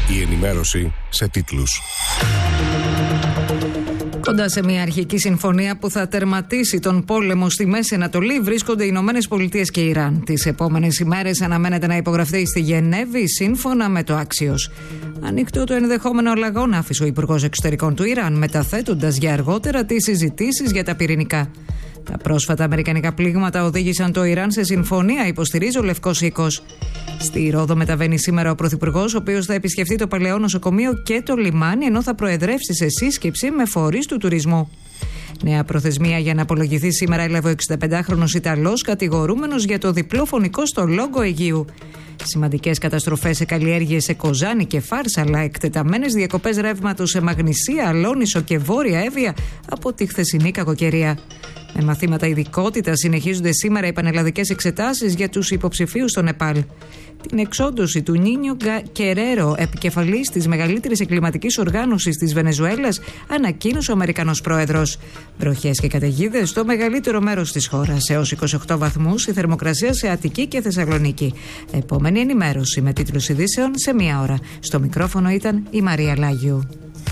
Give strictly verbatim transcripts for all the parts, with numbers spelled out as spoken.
Η ενημέρωση σε τίτλους. Κοντά σε μια αρχική συμφωνία που θα τερματίσει τον πόλεμο στη Μέση Ανατολή βρίσκονται οι Ηνωμένες Πολιτείες και Ιράν. Τις επόμενες ημέρες αναμένεται να υπογραφεί στη Γενέβη σύμφωνα με το Άξιος. Ανοιχτό το ενδεχόμενο αλλαγών άφησε ο Υπουργός Εξωτερικών του Ιράν, μεταθέτοντας για αργότερα τις συζητήσεις για τα πυρηνικά. Τα πρόσφατα αμερικανικά πλήγματα οδήγησαν το Ιράν σε συμφωνία, υποστηρίζει ο Λευκός Οίκος. Στη Ρόδο μεταβαίνει σήμερα ο Πρωθυπουργός, ο οποίος θα επισκεφτεί το παλαιό νοσοκομείο και το λιμάνι, ενώ θα προεδρεύσει σε σύσκεψη με φορείς του τουρισμού. Νέα προθεσμία για να απολογηθεί σήμερα έλαβε ο εξηνταπεντάχρονος Ιταλός, κατηγορούμενος για το διπλό φωνικό στο Λόγκο Αιγείου. Σημαντικές καταστροφές σε καλλιέργειες σε Κοζάνη και Φάρσα, αλλά εκτεταμένες διακοπές ρεύματος σε Μαγνησία, Αλόνισο και Βόρεια Εύβοια από τη χθεσινή κακοκαιρία. Με μαθήματα ειδικότητας συνεχίζονται σήμερα οι πανελλαδικές εξετάσεις για τους υποψηφίους στο Νεπάλ. Την εξόντωση του Νίνιο Κερέρο, επικεφαλής της μεγαλύτερης εγκληματικής οργάνωσης της Βενεζουέλας, ανακοίνωσε ο Αμερικανός πρόεδρος. Βροχές και καταιγίδες στο μεγαλύτερο μέρος της χώρας, έως είκοσι οκτώ βαθμούς η θερμοκρασία σε Αττική και Θεσσαλονίκη. Επόμενη ενημέρωση με τίτλους ειδήσεων σε μία ώρα. Στο μικρόφωνο ήταν η Μαρία Λάγιου.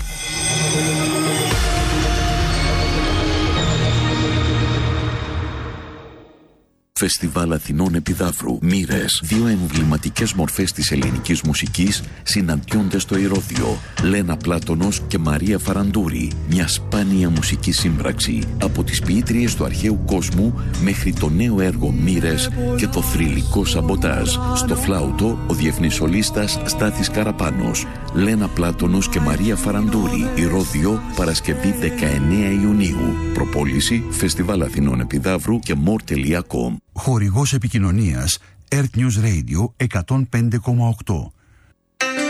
Φεστιβάλ Αθηνών Επιδαύρου. Μοίρες. Δύο εμβληματικές μορφές της ελληνικής μουσικής συναντιόνται στο Ηρώδειο. Λένα Πλάτωνος και Μαρία Φαραντούρη. Μια σπάνια μουσική σύμπραξη. Από τις ποιήτριες του αρχαίου κόσμου μέχρι το νέο έργο Μοίρες και το θρυλικό Σαμποτάζ. Στο φλάουτο ο διεθνής σολίστας Στάθης Καραπάνος. Λένα Πλάτωνος και Μαρία Φαραντούρη. Ηρώδειο, Παρασκευή δεκαεννέα Ιουνίου. Προπόληση Φεστιβάλ Αθηνών Επιδαύρου και more τελεία com. Χορηγός επικοινωνίας Earth News Radio εκατόν πέντε κόμμα οκτώ.